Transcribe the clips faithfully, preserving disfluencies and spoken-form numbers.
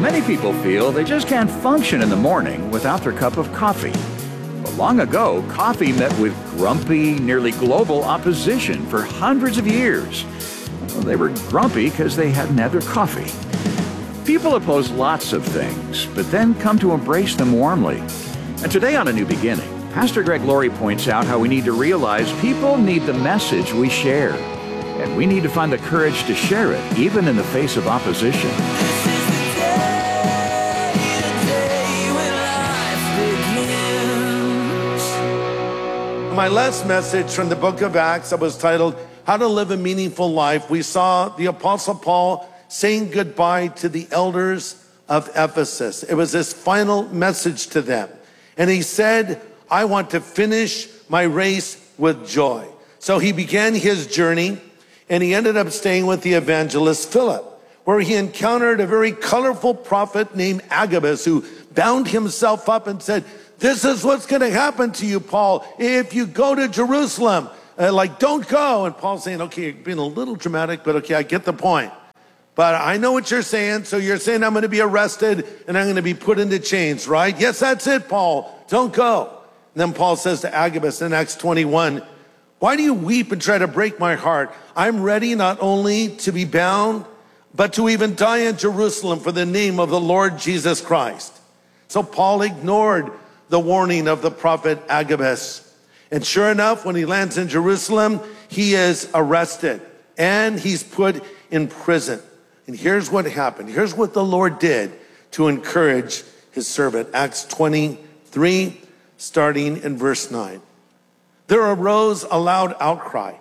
Many people feel they just can't function in the morning without their cup of coffee. But long ago, coffee met with grumpy, nearly global opposition for hundreds of years. Well, they were grumpy because they hadn't had their coffee. People oppose lots of things, but then come to embrace them warmly. And today on A New Beginning, Pastor Greg Laurie points out how we need to realize people need the message we share. And we need to find the courage to share it, even in the face of opposition. My last message from the book of Acts, I was titled, How to Live a Meaningful Life. We saw the Apostle Paul saying goodbye to the elders of Ephesus. It was his final message to them. And he said, I want to finish my race with joy. So he began his journey, and he ended up staying with the evangelist Philip, where he encountered a very colorful prophet named Agabus, who bound himself up and said, this is what's going to happen to you, Paul, if you go to Jerusalem. Uh, like, don't go. And Paul's saying, okay, you're being a little dramatic, but okay, I get the point. But I know what you're saying. So you're saying I'm going to be arrested and I'm going to be put into chains, right? Yes, that's it, Paul. Don't go. And then Paul says to Agabus in Acts twenty-one, why do you weep and try to break my heart? I'm ready not only to be bound, but to even die in Jerusalem for the name of the Lord Jesus Christ. So Paul ignored the warning of the prophet Agabus. And sure enough, when he lands in Jerusalem, he is arrested and he's put in prison. And here's what happened. Here's what the Lord did to encourage his servant. Acts twenty-three, starting in verse nine. There arose a loud outcry.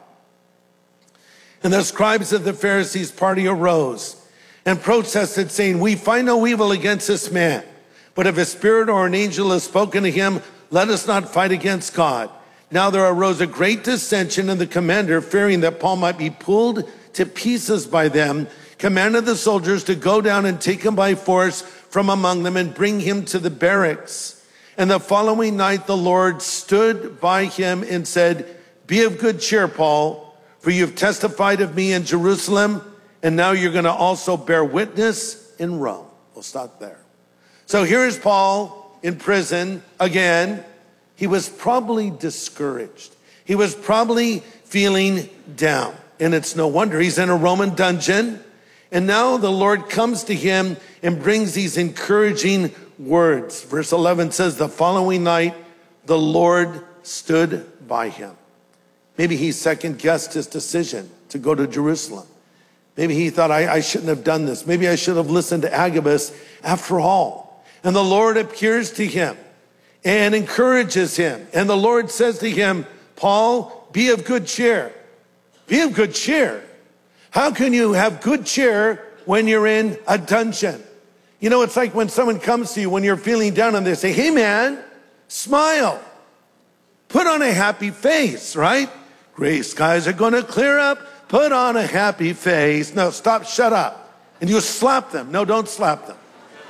And the scribes of the Pharisees' party arose and protested, saying, we find no evil against this man. But if a spirit or an angel has spoken to him, let us not fight against God. Now there arose a great dissension, and the commander, fearing that Paul might be pulled to pieces by them, commanded the soldiers to go down and take him by force from among them and bring him to the barracks. And the following night the Lord stood by him and said, be of good cheer, Paul, for you have testified of me in Jerusalem, and now you're going to also bear witness in Rome. We'll stop there. So here is Paul in prison again. He was probably discouraged. He was probably feeling down. And it's no wonder he's in a Roman dungeon. And now the Lord comes to him and brings these encouraging words. Verse eleven says, the following night, the Lord stood by him. Maybe he second guessed his decision to go to Jerusalem. Maybe he thought, I, I shouldn't have done this. Maybe I should have listened to Agabus after all. And the Lord appears to him and encourages him. And the Lord says to him, Paul, be of good cheer. Be of good cheer. How can you have good cheer when you're in a dungeon? You know, it's like when someone comes to you when you're feeling down and they say, hey man, smile. Put on a happy face, right? Gray skies are going to clear up. Put on a happy face. No, stop, shut up. And you slap them. No, don't slap them.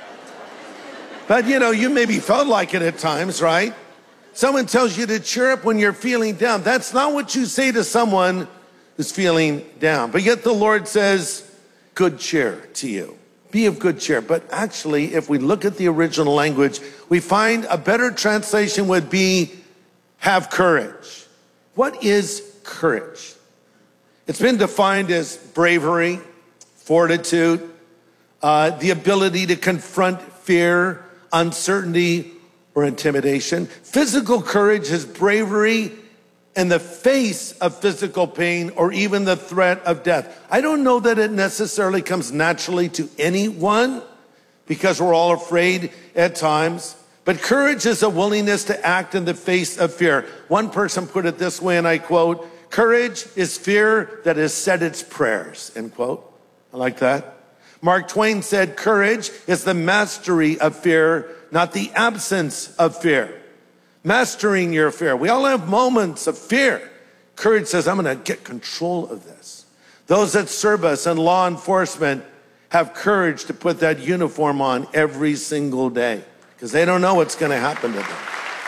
But, you know, you maybe felt like it at times, right? Someone tells you to cheer up when you're feeling down. That's not what you say to someone who's feeling down. But yet the Lord says, good cheer to you. Be of good cheer. But actually, if we look at the original language, we find a better translation would be, have courage. What is courage? It's been defined as bravery, fortitude, uh, the ability to confront fear, uncertainty, or intimidation. Physical courage is bravery in the face of physical pain or even the threat of death. I don't know that it necessarily comes naturally to anyone because we're all afraid at times. But courage is a willingness to act in the face of fear. One person put it this way, and I quote, courage is fear that has said its prayers, end quote. I like that. Mark Twain said, courage is the mastery of fear, not the absence of fear. Mastering your fear. We all have moments of fear. Courage says, I'm going to get control of this. Those that serve us in law enforcement have courage to put that uniform on every single day because they don't know what's going to happen to them.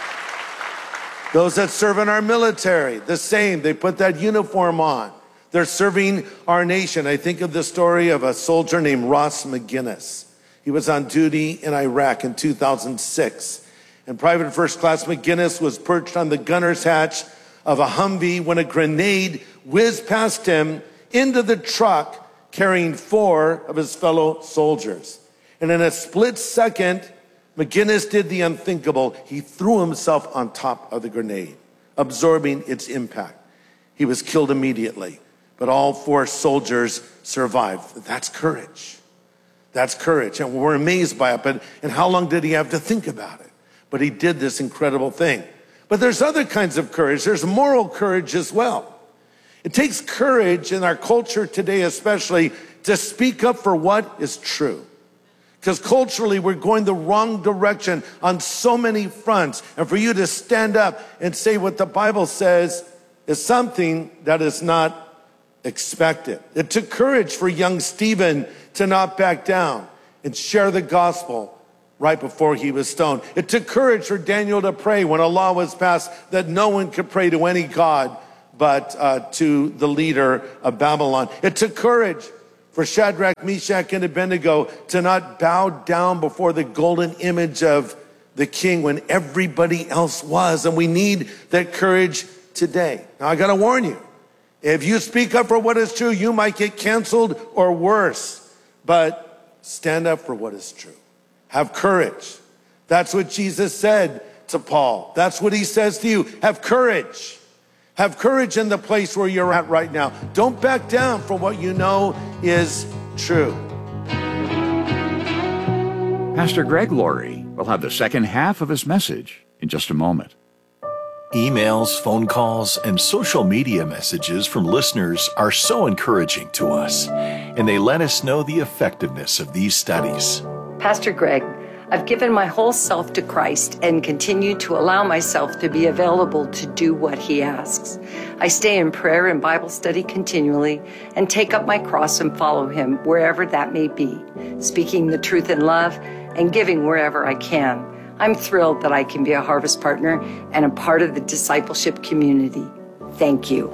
Those that serve in our military, the same. They put that uniform on. They're serving our nation. I think of the story of a soldier named Ross McGinnis. He was on duty in Iraq in two thousand six. And Private First Class McGinnis was perched on the gunner's hatch of a Humvee when a grenade whizzed past him into the truck carrying four of his fellow soldiers. And in a split second, McGinnis did the unthinkable. He threw himself on top of the grenade, absorbing its impact. He was killed immediately, but all four soldiers survived. That's courage. That's courage. And we're amazed by it. But, and how long did he have to think about it? But he did this incredible thing. But there's other kinds of courage. There's moral courage as well. It takes courage in our culture today, especially, to speak up for what is true. Because culturally, we're going the wrong direction on so many fronts. And for you to stand up and say what the Bible says is something that is not expected. It took courage for young Stephen to not back down and share the gospel right before he was stoned. It took courage for Daniel to pray when a law was passed that no one could pray to any god but uh, to the leader of Babylon. It took courage for Shadrach, Meshach, and Abednego to not bow down before the golden image of the king when everybody else was. And we need that courage today. Now, I got to warn you, if you speak up for what is true, you might get canceled or worse. But stand up for what is true. Have courage. That's what Jesus said to Paul. That's what he says to you. Have courage. Have courage in the place where you're at right now. Don't back down from what you know is true. Pastor Greg Laurie will have the second half of his message in just a moment. Emails, phone calls, and social media messages from listeners are so encouraging to us, and they let us know the effectiveness of these studies. Pastor Greg, I've given my whole self to Christ and continue to allow myself to be available to do what He asks. I stay in prayer and Bible study continually and take up my cross and follow Him wherever that may be, speaking the truth in love and giving wherever I can. I'm thrilled that I can be a Harvest partner and a part of the discipleship community. Thank you.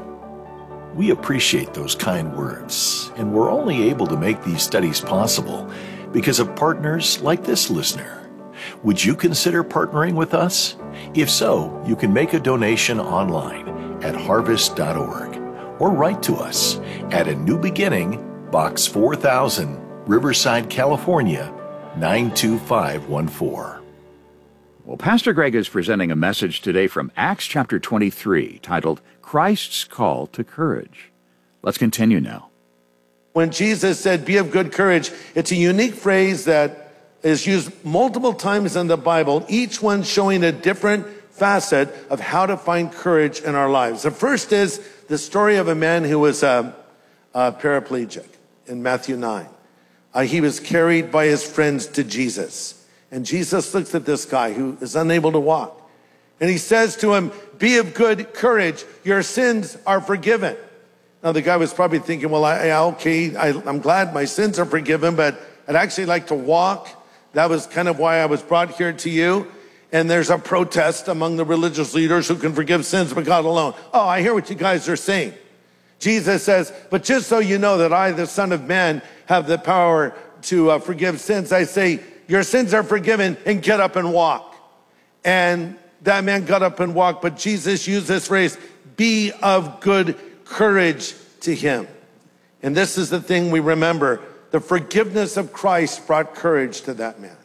We appreciate those kind words, and we're only able to make these studies possible because of partners like this listener. Would you consider partnering with us? If so, you can make a donation online at harvest dot org or write to us at A New Beginning, Box four thousand, Riverside, California, nine two five one four. Well, Pastor Greg is presenting a message today from Acts chapter twenty-three titled, Christ's Call to Courage. Let's continue now. When Jesus said, be of good courage, it's a unique phrase that is used multiple times in the Bible, each one showing a different facet of how to find courage in our lives. The first is the story of a man who was a, a paraplegic in Matthew nine. Uh, he was carried by his friends to Jesus. And Jesus looks at this guy who is unable to walk. And he says to him, be of good courage. Your sins are forgiven. Now, the guy was probably thinking, well, I, okay, I, I'm glad my sins are forgiven, but I'd actually like to walk. That was kind of why I was brought here to you. And there's a protest among the religious leaders who can forgive sins, but God alone. Oh, I hear what you guys are saying. Jesus says, but just so you know that I, the Son of Man, have the power to uh, forgive sins, I say, your sins are forgiven, and get up and walk. And that man got up and walked, but Jesus used this phrase, be of good courage to him. And this is the thing we remember. The forgiveness of Christ brought courage to that man.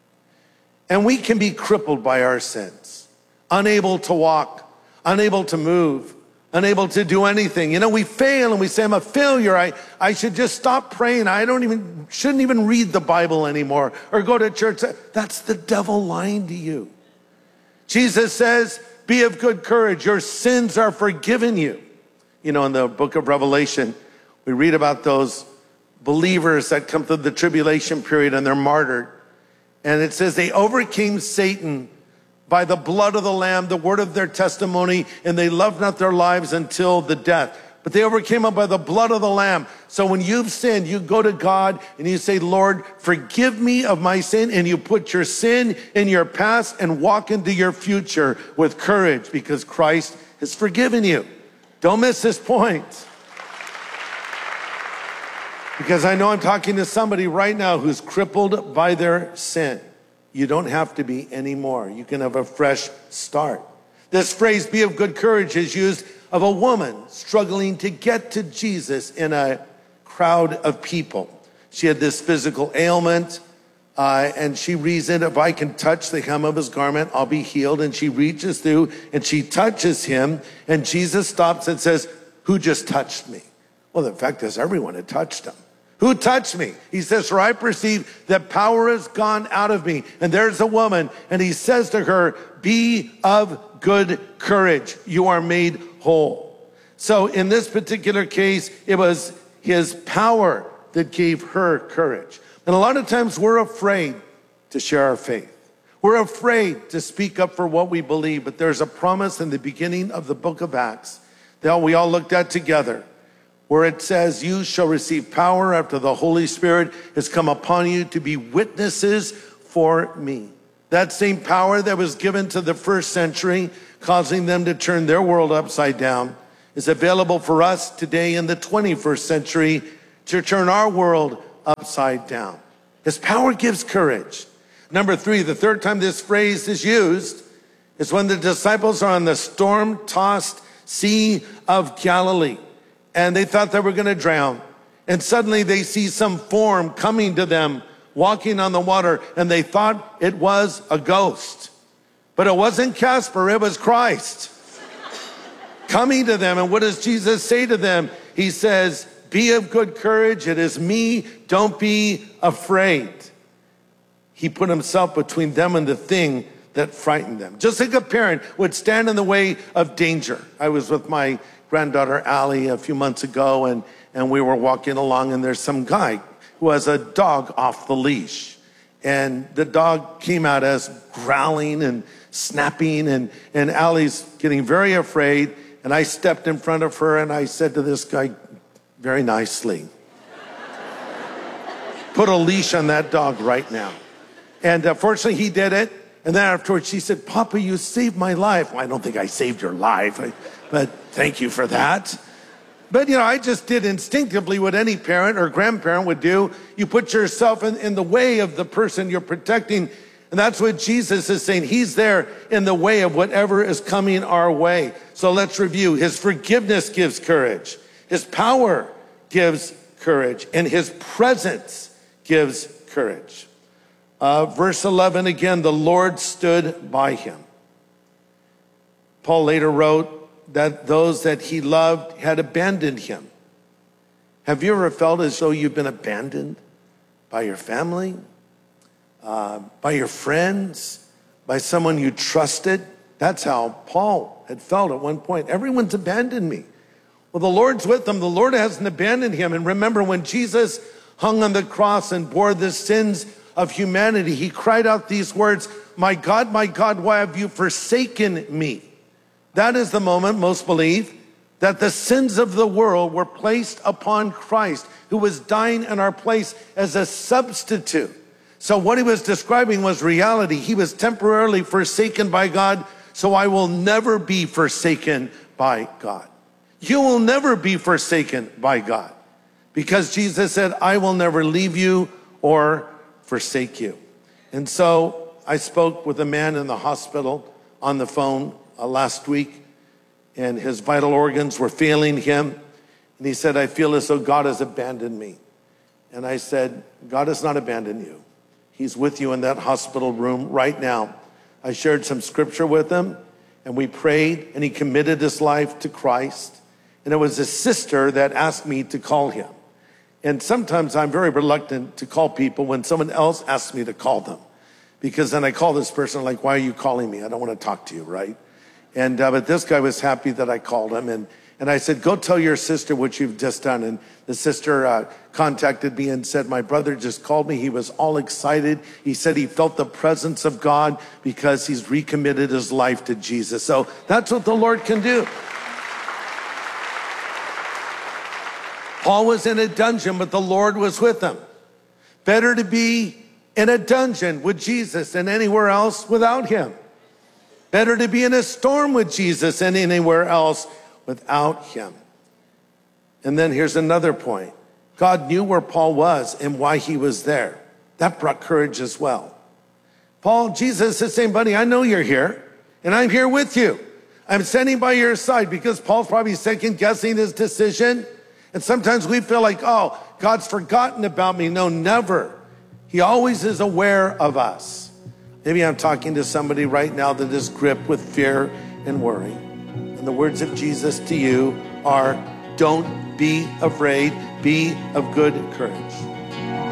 And we can be crippled by our sins, unable to walk, unable to move, unable to do anything. You know, we fail and we say, I'm a failure. I, I should just stop praying. I don't even, shouldn't even read the Bible anymore or go to church. That's the devil lying to you. Jesus says, be of good courage. Your sins are forgiven you. You know, in the book of Revelation, we read about those believers that come through the tribulation period and they're martyred. And it says they overcame Satan by the blood of the Lamb, the word of their testimony, and they loved not their lives until the death. But they overcame him by the blood of the Lamb. So when you've sinned, you go to God and you say, Lord, forgive me of my sin. And you put your sin in your past and walk into your future with courage because Christ has forgiven you. Don't miss this point. Because I know I'm talking to somebody right now who's crippled by their sin. You don't have to be anymore. You can have a fresh start. This phrase, be of good courage, is used of a woman struggling to get to Jesus in a crowd of people. She had this physical ailment, uh, and she reasoned, if I can touch the hem of his garment, I'll be healed. And she reaches through and she touches him, and Jesus stops and says, who just touched me? Well, the fact is, everyone had touched him. Who touched me? He says, for I perceive that power has gone out of me. And there's a woman, and he says to her, be of good courage. You are made whole. So in this particular case, it was his power that gave her courage. And a lot of times we're afraid to share our faith. We're afraid to speak up for what we believe. But there's a promise in the beginning of the book of Acts that we all looked at together, where it says, you shall receive power after the Holy Spirit has come upon you to be witnesses for me. That same power that was given to the first century, causing them to turn their world upside down, is available for us today in the twenty-first century to turn our world upside down. His power gives courage. Number three, the third time this phrase is used is when the disciples are on the storm-tossed Sea of Galilee. And they thought they were going to drown. And suddenly they see some form coming to them, walking on the water, and they thought it was a ghost. But it wasn't Casper, it was Christ coming to them. And what does Jesus say to them? He says, be of good courage, it is me, don't be afraid. He put himself between them and the thing that frightened them. Just like a parent would stand in the way of danger. I was with my granddaughter Allie a few months ago, and, and we were walking along, and there's some guy who has a dog off the leash. And the dog came at us growling and snapping, and, and Allie's getting very afraid. And I stepped in front of her and I said to this guy very nicely, put a leash on that dog right now. And uh, fortunately he did it. And then afterwards she said, Papa, you saved my life. Well, I don't think I saved your life, I, but thank you for that. But, you know, I just did instinctively what any parent or grandparent would do. You put yourself in, in the way of the person you're protecting. And that's what Jesus is saying. He's there in the way of whatever is coming our way. So let's review. His forgiveness gives courage. His power gives courage. And his presence gives courage. Uh, verse eleven again, the Lord stood by him. Paul later wrote that those that he loved had abandoned him. Have you ever felt as though you've been abandoned by your family, uh, by your friends, by someone you trusted? That's how Paul had felt at one point. Everyone's abandoned me. Well, the Lord's with them. The Lord hasn't abandoned him. And remember, when Jesus hung on the cross and bore the sins of humanity, he cried out these words, my God, my God, why have you forsaken me? That is the moment, most believe, that the sins of the world were placed upon Christ, who was dying in our place as a substitute. So what he was describing was reality. He was temporarily forsaken by God, so I will never be forsaken by God. You will never be forsaken by God, because Jesus said, I will never leave you or forsake you. And so I spoke with a man in the hospital on the phone uh, last week, and his vital organs were failing him. And he said, I feel as though God has abandoned me. And I said, God has not abandoned you. He's with you in that hospital room right now. I shared some scripture with him, and we prayed, and he committed his life to Christ. And it was his sister that asked me to call him. And sometimes I'm very reluctant to call people when someone else asks me to call them, because then I call this person like, why are you calling me? I don't want to talk to you, right? And uh, but this guy was happy that I called him, and and I said, go tell your sister what you've just done. And the sister uh, contacted me and said, my brother just called me. He was all excited. He said he felt the presence of God because he's recommitted his life to Jesus. So that's what the Lord can do. Paul was in a dungeon, but the Lord was with him. Better to be in a dungeon with Jesus than anywhere else without him. Better to be in a storm with Jesus than anywhere else without him. And then here's another point. God knew where Paul was and why he was there. That brought courage as well. Paul, Jesus is saying, buddy, I know you're here, and I'm here with you. I'm standing by your side, because Paul's probably second guessing his decision. And sometimes we feel like, oh, God's forgotten about me. No, never. He always is aware of us. Maybe I'm talking to somebody right now that is gripped with fear and worry. And the words of Jesus to you are, don't be afraid, be of good courage.